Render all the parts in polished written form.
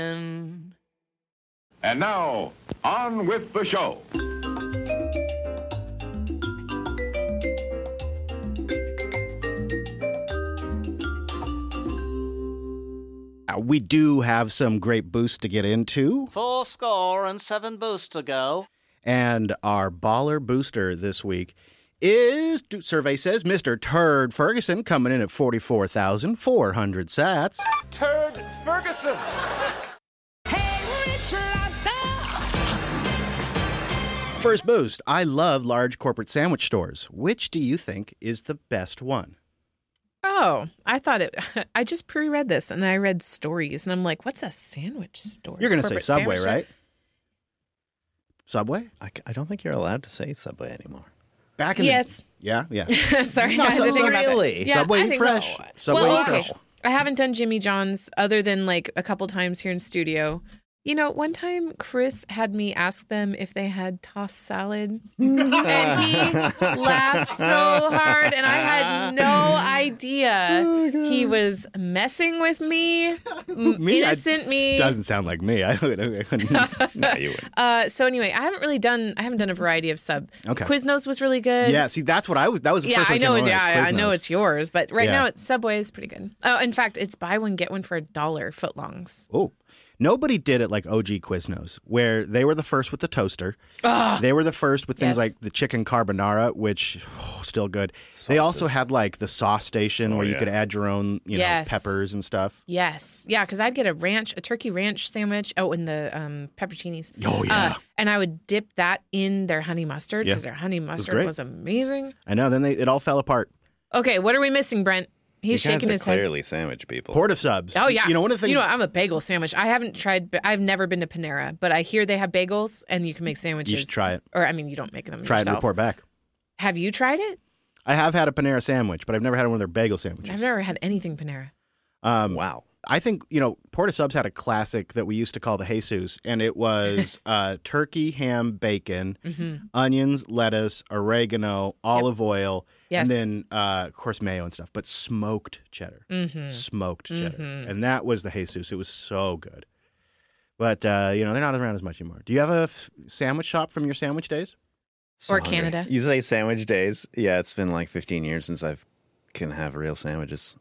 And now, on with the show. We do have some great boosts to get into. 4 boosts to go. And our baller booster this week is, survey says, Mr. Turd Ferguson, coming in at 44,400 sats. Turd Ferguson. Hey, Rich Lobster. First boost, I love large corporate sandwich stores. Which do you think is the best one? Oh, I just pre-read this and I read stories and I'm like, what's a sandwich store? You're going to say Subway, right? Subway? I don't think you're allowed to say Subway anymore. Back in yes. Yeah. Sorry. No, I had to think about that. really? Yeah, Subway I Eat think Fresh. so. Subway well, Eat okay. Fresh. I haven't done Jimmy John's other than like a couple times here in studio. You know, one time Chris had me ask them if they had tossed salad, and he laughed so hard, and I had no idea he was messing with me, innocent me. Doesn't sound like me. I couldn't. No, you wouldn't. So anyway, I haven't done a variety of sub. Okay. Quiznos was really good. Yeah, see, that's what I was. That was the Yeah, first one. I know. I I know it's yours, but right Yeah. now it's Subway is pretty good. Oh, in fact, it's buy one get one for $1 footlongs. Oh. Nobody did it like OG Quiznos, where they were the first with the toaster. They were the first with things Yes. like the chicken carbonara, which still good. They also had like the sauce station where you could add your own, Yes. peppers and stuff. Yes, yeah, because I'd get a turkey ranch sandwich. Oh, and the pepperoncinis. Oh yeah, and I would dip that in their honey mustard Yeah. because their honey mustard great. was amazing. I know. Then it all fell apart. Okay, what are we missing, Brent? He's You guys shaking are his head. clearly sandwich people. Porta subs. Oh yeah. One of the things. I'm a bagel sandwich. I haven't tried. I've never been to Panera, but I hear they have bagels and you can make sandwiches. You should try it. Or I mean, you don't make them Try it yourself. and report back. Have you tried it? I have had a Panera sandwich, but I've never had one of their bagel sandwiches. I've never had anything Panera. Wow. I think, Porta Subs had a classic that we used to call the Jesus, and it was turkey, ham, bacon, onions, lettuce, oregano, olive oil, Yes. and then, of course, mayo and stuff, but smoked cheddar. Smoked cheddar. And that was the Jesus. It was so good. But, they're not around as much anymore. Do you have a sandwich shop from your sandwich days? So Or hungry. Canada. You say sandwich days. Yeah, it's been like 15 years since I can have real sandwiches.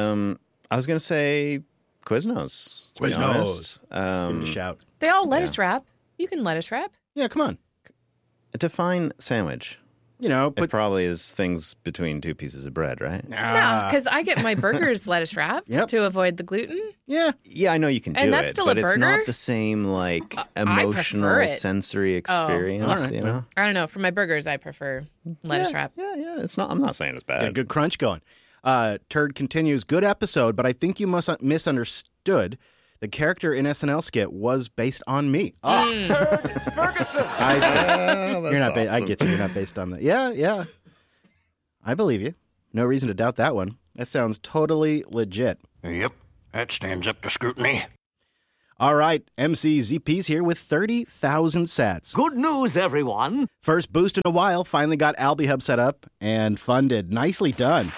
I was going to say Quiznos. to be Quiznos. honest. Give it a shout. They all lettuce wrap. You can lettuce wrap. Yeah, come on. Define sandwich. It It probably is things between two pieces of bread, right? No, because I get my burgers lettuce wrapped Yep. to avoid the gluten. Yeah. Yeah, I know you can do And that's it, still but a it's burger? not the same like emotional prefer it. sensory experience. all right. You know? I don't know. For my burgers, I prefer lettuce wrap. Yeah. It's not. I'm not saying it's bad. Got a good crunch going. Turd continues, good episode, but I think you must misunderstood. The character in SNL skit was based on me. Turd Ferguson. I see. You're not. I awesome. get you. You're not based on that. Yeah. I believe you. No reason to doubt that one. That sounds totally legit. Yep, that stands up to scrutiny. All right, MC ZP's here with 30,000 sats. Good news, everyone. First boost in a while. Finally got Albie Hub set up and funded. Nicely done.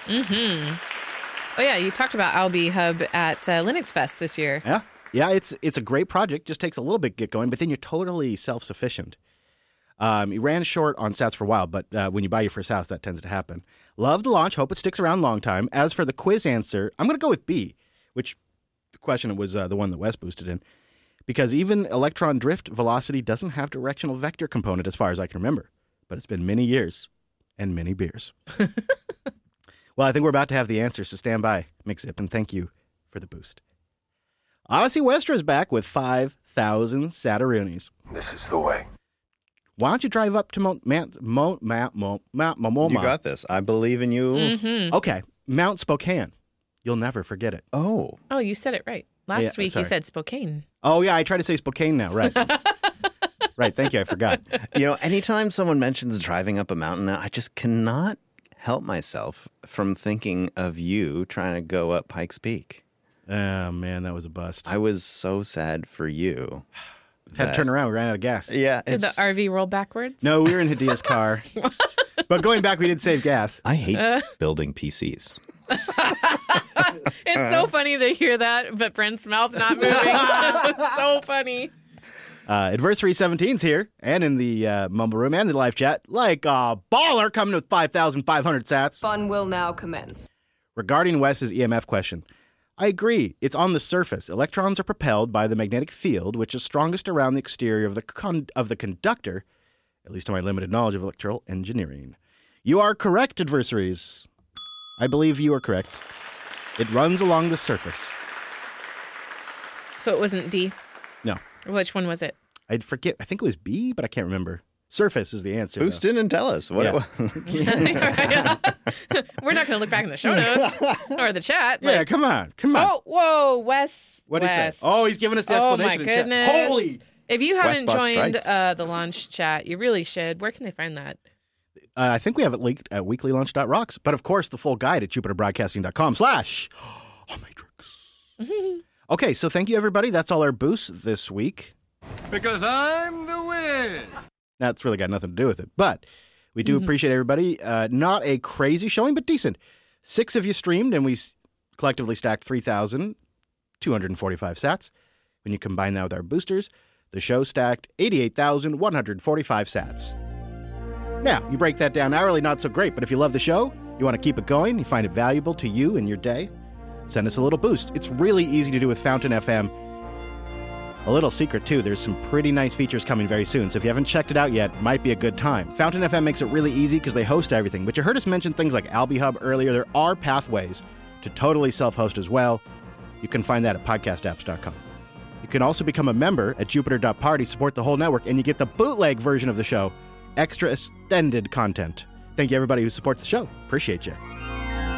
Oh yeah, you talked about Albie Hub at Linux Fest this year. Yeah. It's a great project. Just takes a little bit to get going, but then you're totally self-sufficient. You ran short on sats for a while, but when you buy your first house, that tends to happen. Love the launch. Hope it sticks around a long time. As for the quiz answer, I'm going to go with B, which the question was the one that Wes boosted in, because even electron drift velocity doesn't have directional vector component as far as I can remember. But it's been many years and many beers. Well, I think we're about to have the answer, so stand by, McZip, and thank you for the boost. Odyssey Westra is back with 5,000 Sataroonies. This is the way. Why don't you drive up to Mount Momoma? You got this. I believe in you. Okay, Mount Spokane. You'll never forget it. Oh, Oh, you said it right. Last week sorry. you said Spokane. Oh, yeah, I try to say Spokane now, right. Right, thank you, I forgot. anytime someone mentions driving up a mountain, I just cannot help myself from thinking of you trying to go up Pikes Peak. Oh, man, that was a bust. I was so sad for you. Had to turn around, we ran out of gas. Yeah, Did the RV roll backwards? No, we were in Hadia's car. But going back, we did save gas. I hate building PCs. It's so funny to hear that, but Brent's mouth not moving. It's so funny. Adversary 17's here, and in the Mumble Room and the live chat, like a baller coming with 5,500 sats. Fun will now commence. Regarding Wes's EMF question, I agree. It's on the surface. Electrons are propelled by the magnetic field, which is strongest around the exterior of the conductor, at least to my limited knowledge of electrical engineering. You are correct, adversaries. I believe you are correct. It runs along the surface. So it wasn't D? No. Which one was it? I'd forget. I think it was B, but I can't remember. Surface is the answer. Boost in and tell us what it was. We're not going to look back in the show notes or the chat. Yeah, come on. Oh, whoa, Wes. What did he say? Oh, he's giving us the explanation. Oh, my goodness. In chat. Holy. If you haven't Westbot joined strikes. the launch chat, you really should. Where can they find that? I think we have it linked at weeklylunch.rocks. But of course, the full guide at jupiterbroadcasting.com/Matrix. Okay, so thank you, everybody. That's all our boosts this week. Because I'm the Wiz. That's really got nothing to do with it. But we do appreciate everybody. Not a crazy showing, but decent. 6 of you streamed, and we collectively stacked 3,245 sats. When you combine that with our boosters, the show stacked 88,145 sats. Now, you break that down hourly, not so great, but if you love the show, you want to keep it going, you find it valuable to you and your day, send us a little boost. It's really easy to do with Fountain FM. A little secret, too, there's some pretty nice features coming very soon, so if you haven't checked it out yet, it might be a good time. Fountain FM makes it really easy because they host everything, but you heard us mention things like AlbiHub earlier. There are pathways to totally self-host as well. You can find that at podcastapps.com. You can also become a member at Jupiter.Party, support the whole network, and you get the bootleg version of the show, extra extended content. Thank you, everybody who supports the show. Appreciate you.